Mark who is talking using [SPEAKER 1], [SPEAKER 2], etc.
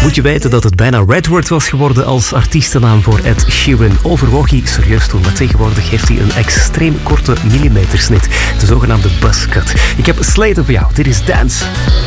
[SPEAKER 1] Moet je weten dat het bijna Redword was geworden als artiestennaam voor Ed Sheeran. Overwoog hij serieus toen, maar tegenwoordig heeft hij een extreem korte millimetersnit. De zogenaamde buzzcut. Ik heb Slater voor jou. Dit is Dance.